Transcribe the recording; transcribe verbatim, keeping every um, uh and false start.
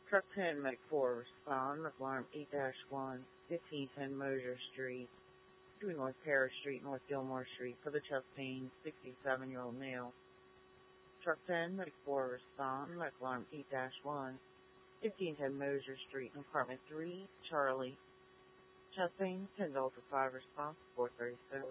Truck ten, Medic four, respond with alarm eight dash one, fifteen ten Mosier Street, two North Paris Street, North Gilmore Street, for the chest pain, sixty-seven-year-old male. Truck ten, Medic four, respond with alarm eight dash one, fifteen ten Mosier Street, apartment three, Charlie. Chest pain, ten Delta five, response, four thirty-six.